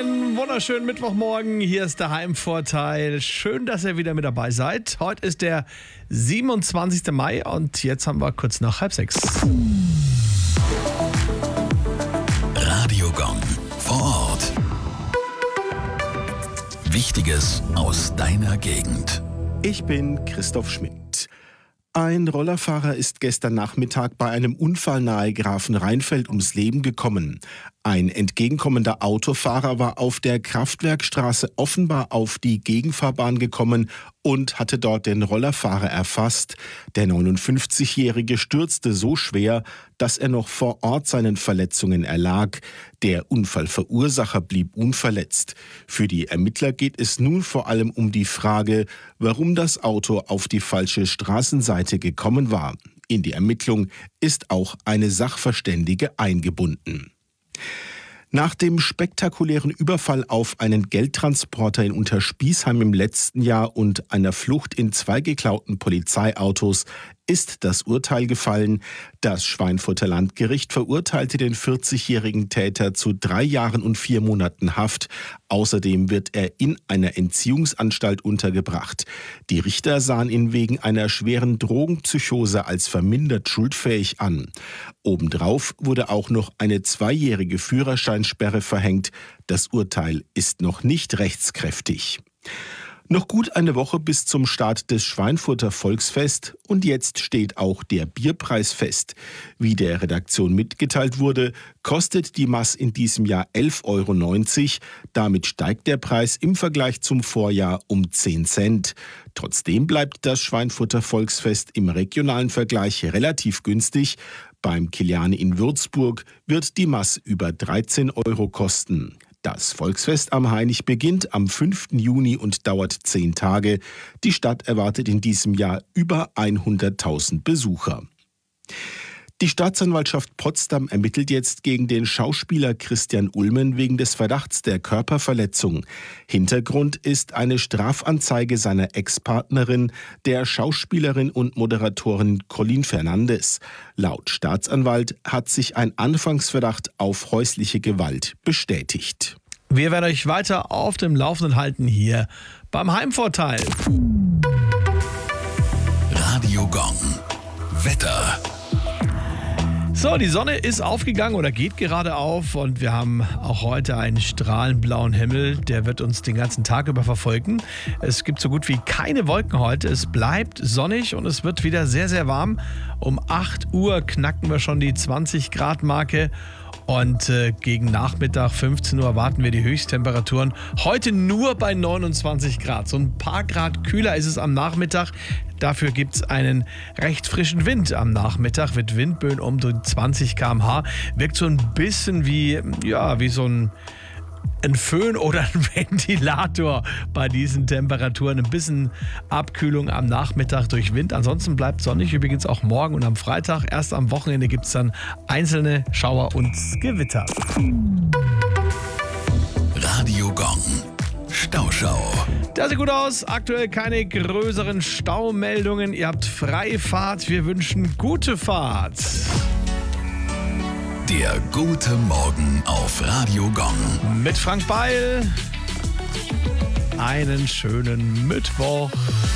Einen wunderschönen Mittwochmorgen. Hier ist der Heimvorteil. Schön, dass ihr wieder mit dabei seid. Heute ist der 27. Mai und jetzt haben wir kurz nach 5:30. Radiogong vor Ort. Wichtiges aus deiner Gegend. Ich bin Christoph Schmidt. Ein Rollerfahrer ist gestern Nachmittag bei einem Unfall nahe Grafenrheinfeld ums Leben gekommen. Ein entgegenkommender Autofahrer war auf der Kraftwerkstraße offenbar auf die Gegenfahrbahn gekommen und hatte dort den Rollerfahrer erfasst. Der 59-Jährige stürzte so schwer, dass er noch vor Ort seinen Verletzungen erlag. Der Unfallverursacher blieb unverletzt. Für die Ermittler geht es nun vor allem um die Frage, warum das Auto auf die falsche Straßenseite gekommen war. In die Ermittlung ist auch eine Sachverständige eingebunden. Nach dem spektakulären Überfall auf einen Geldtransporter in Unterspießheim im letzten Jahr und einer Flucht in 2 geklauten Polizeiautos ist das Urteil gefallen. Das Schweinfurter Landgericht verurteilte den 40-jährigen Täter zu 3 Jahren und 4 Monaten Haft. Außerdem wird er in einer Entziehungsanstalt untergebracht. Die Richter sahen ihn wegen einer schweren Drogenpsychose als vermindert schuldfähig an. Obendrauf wurde auch noch eine 2-jährige Führerscheinsperre verhängt. Das Urteil ist noch nicht rechtskräftig. Noch gut eine Woche bis zum Start des Schweinfurter Volksfest und jetzt steht auch der Bierpreis fest. Wie der Redaktion mitgeteilt wurde, kostet die Maß in diesem Jahr 11,90 €. Damit steigt der Preis im Vergleich zum Vorjahr um 10 Cent. Trotzdem bleibt das Schweinfurter Volksfest im regionalen Vergleich relativ günstig. Beim Kiliane in Würzburg wird die Maß über 13 € kosten. Das Volksfest am Hainich beginnt am 5. Juni und dauert 10 Tage. Die Stadt erwartet in diesem Jahr über 100.000 Besucher. Die Staatsanwaltschaft Potsdam ermittelt jetzt gegen den Schauspieler Christian Ulmen wegen des Verdachts der Körperverletzung. Hintergrund ist eine Strafanzeige seiner Ex-Partnerin, der Schauspielerin und Moderatorin Colleen Fernandes. Laut Staatsanwalt hat sich ein Anfangsverdacht auf häusliche Gewalt bestätigt. Wir werden euch weiter auf dem Laufenden halten hier beim Heimvorteil. Radiogong. Wetter. So, die Sonne ist aufgegangen oder geht gerade auf und wir haben auch heute einen strahlend blauen Himmel, der wird uns den ganzen Tag über verfolgen. Es gibt so gut wie keine Wolken heute, es bleibt sonnig und es wird wieder sehr, sehr warm. Um 8 Uhr knacken wir schon die 20-Grad-Marke. Und gegen Nachmittag 15 Uhr erwarten wir die Höchsttemperaturen. Heute nur bei 29 Grad. So ein paar Grad kühler ist es am Nachmittag. Dafür gibt es einen recht frischen Wind am Nachmittag mit Windböen um die 20 km/h. Wirkt so ein bisschen wie so ein Föhn oder ein Ventilator bei diesen Temperaturen. Ein bisschen Abkühlung am Nachmittag durch Wind. Ansonsten bleibt sonnig, übrigens auch morgen und am Freitag. Erst am Wochenende gibt es dann einzelne Schauer und Gewitter. Radiogong. Stauschau. Das sieht gut aus. Aktuell keine größeren Staumeldungen. Ihr habt freie Fahrt. Wir wünschen gute Fahrt. Der gute Morgen auf Radiogong. Mit Frank Beil. Einen schönen Mittwoch.